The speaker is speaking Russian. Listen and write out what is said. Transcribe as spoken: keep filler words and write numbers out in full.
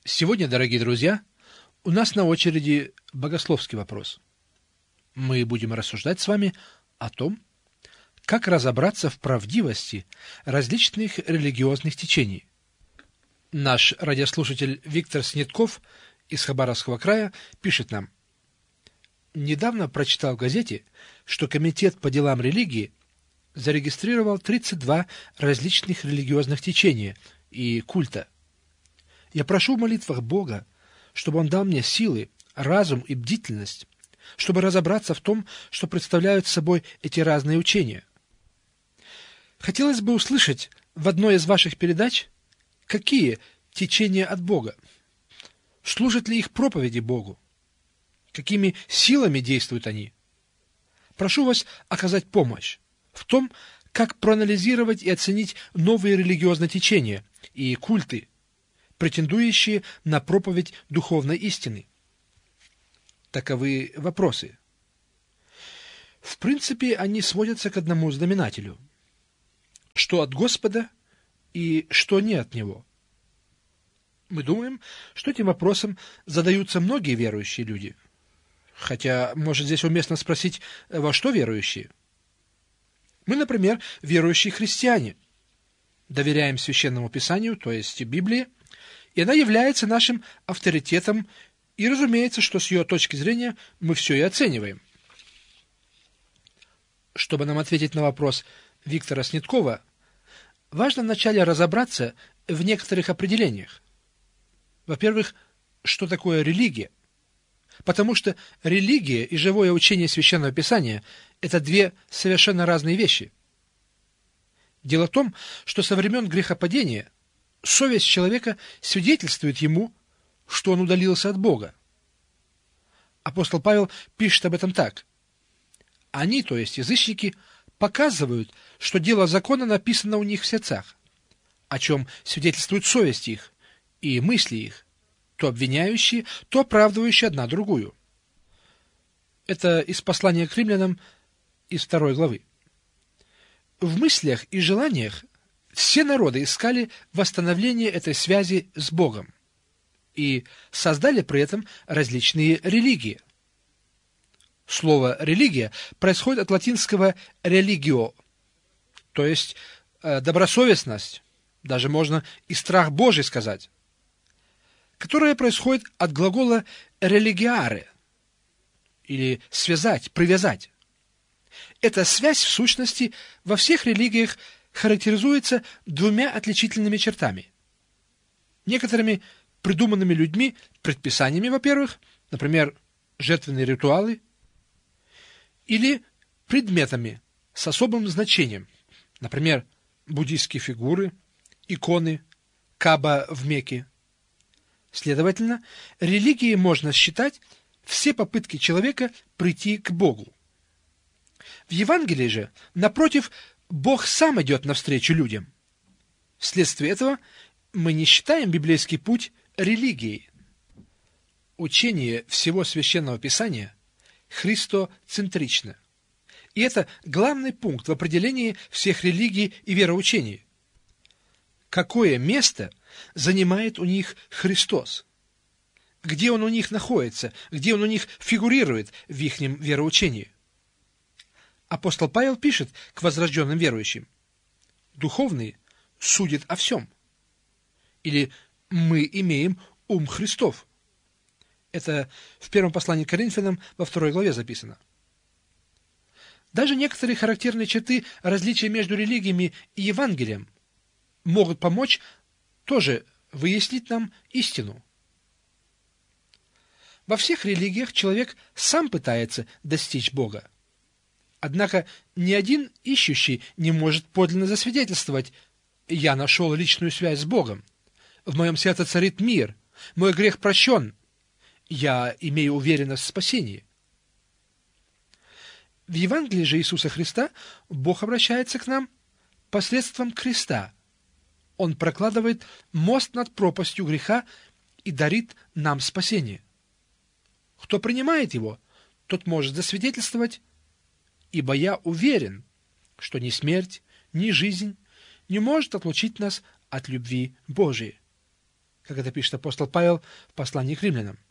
Сегодня, дорогие друзья, у нас на очереди богословский вопрос. Мы будем рассуждать с вами о том, как разобраться в правдивости различных религиозных течений. Наш радиослушатель Виктор Снетков из Хабаровского края пишет нам: «Недавно прочитал в газете, что Комитет по делам религии зарегистрировал тридцать два различных религиозных течения и культа. Я прошу в молитвах Бога, чтобы Он дал мне силы, разум и бдительность, чтобы разобраться в том, что представляют собой эти разные учения. Хотелось бы услышать в одной из ваших передач, какие течения от Бога, служат ли их проповеди Богу, какими силами действуют они. Прошу вас оказать помощь в том, как проанализировать и оценить новые религиозные течения и культы, претендующие на проповедь духовной истины. Таковы вопросы. В принципе, они сводятся к одному знаменателю: что от Господа и что не от Него. Мы думаем, что этим вопросом задаются многие верующие люди. Хотя, может, здесь уместно спросить, во что верующие? Мы, например, верующие христиане, доверяем Священному Писанию, то есть Библии, и она является нашим авторитетом, и разумеется, что с ее точки зрения мы все и оцениваем. Чтобы нам ответить на вопрос Виктора Снеткова, важно вначале разобраться в некоторых определениях. Во-первых, что такое религия? Потому что религия и живое учение Священного Писания – это две совершенно разные вещи. Дело в том, что со времен грехопадения совесть человека свидетельствует ему, что он удалился от Бога. Апостол Павел пишет об этом так: «Они, то есть язычники, показывают, что дело закона написано у них в сердцах, о чем свидетельствует совесть их и мысли их, то обвиняющие, то оправдывающие одна другую». Это из послания к римлянам, из второй главы. В мыслях и желаниях все народы искали восстановление этой связи с Богом и создали при этом различные религии. Слово «религия» происходит от латинского «religio», то есть э, добросовестность, даже можно и страх Божий сказать, которое происходит от глагола «religiare», или «связать», «привязать». Эта связь, в сущности, во всех религиях характеризуется двумя отличительными чертами. Некоторыми придуманными людьми предписаниями, во-первых, например, жертвенные ритуалы, или предметами с особым значением, например, буддийские фигуры, иконы, Кааба в Мекке. Следовательно, религией можно считать все попытки человека прийти к Богу. В Евангелии же, напротив, Бог сам идет навстречу людям. Вследствие этого мы не считаем библейский путь религией. Учение всего Священного Писания христоцентрично. И это главный пункт в определении всех религий и вероучений. Какое место занимает у них Христос? Где Он у них находится? Где Он у них фигурирует в ихнем вероучении? Апостол Павел пишет к возрожденным верующим: «Духовный судит о всем». Или «мы имеем ум Христов». Это в первом послании к Коринфянам во второй главе записано. Даже некоторые характерные черты различия между религиями и Евангелием могут помочь тоже выяснить нам истину. Во всех религиях человек сам пытается достичь Бога. Однако ни один ищущий не может подлинно засвидетельствовать: «Я нашел личную связь с Богом, в моем сердце царит мир, мой грех прощен, я имею уверенность в спасении». В Евангелии же Иисуса Христа Бог обращается к нам посредством креста. Он прокладывает мост над пропастью греха и дарит нам спасение. Кто принимает его, тот может засвидетельствовать: «Ибо я уверен, что ни смерть, ни жизнь не может отлучить нас от любви Божией». как это пишет апостол Павел в послании к римлянам.